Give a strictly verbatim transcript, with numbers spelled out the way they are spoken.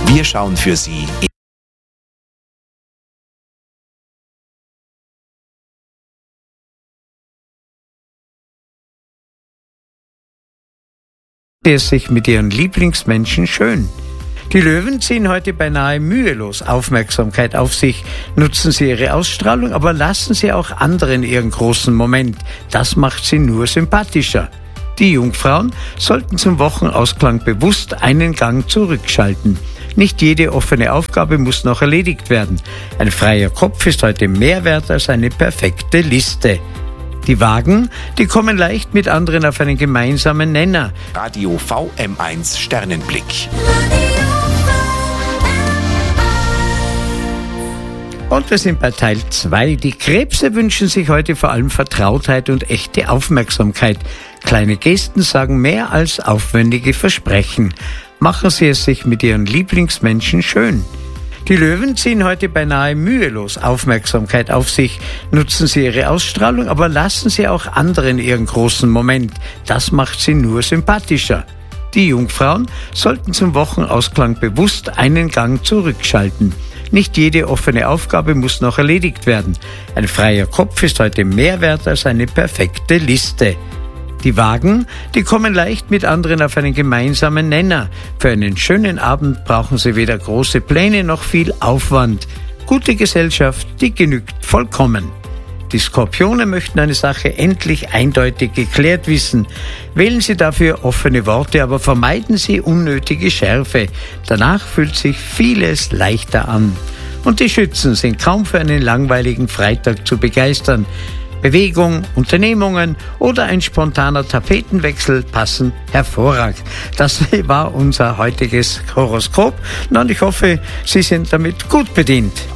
Wir schauen für Sie es sich mit ihren Lieblingsmenschen schön. Die Löwen ziehen heute beinahe mühelos Aufmerksamkeit auf sich. Nutzen sie ihre Ausstrahlung, aber lassen sie auch anderen ihren großen Moment. Das macht sie nur sympathischer. Die Jungfrauen sollten zum Wochenausklang bewusst einen Gang zurückschalten. Nicht jede offene Aufgabe muss noch erledigt werden. Ein freier Kopf ist heute mehr wert als eine perfekte Liste. Die Wagen, die kommen leicht mit anderen auf einen gemeinsamen Nenner. Radio V M eins Sternenblick. Und wir sind bei Teil zwei. Die Krebse wünschen sich heute vor allem Vertrautheit und echte Aufmerksamkeit. Kleine Gesten sagen mehr als aufwendige Versprechen. Machen Sie es sich mit Ihren Lieblingsmenschen schön. Die Löwen ziehen heute beinahe mühelos Aufmerksamkeit auf sich. Nutzen sie ihre Ausstrahlung, aber lassen sie auch anderen ihren großen Moment. Das macht sie nur sympathischer. Die Jungfrauen sollten zum Wochenausklang bewusst einen Gang zurückschalten. Nicht jede offene Aufgabe muss noch erledigt werden. Ein freier Kopf ist heute mehr wert als eine perfekte Liste. Die Wagen, die kommen leicht mit anderen auf einen gemeinsamen Nenner. Für einen schönen Abend brauchen sie weder große Pläne noch viel Aufwand. Gute Gesellschaft, die genügt vollkommen. Die Skorpione möchten eine Sache endlich eindeutig geklärt wissen. Wählen Sie dafür offene Worte, aber vermeiden Sie unnötige Schärfe. Danach fühlt sich vieles leichter an. Und die Schützen sind kaum für einen langweiligen Freitag zu begeistern. Bewegung, Unternehmungen oder ein spontaner Tapetenwechsel passen hervorragend. Das war unser heutiges Horoskop. Und ich hoffe, Sie sind damit gut bedient.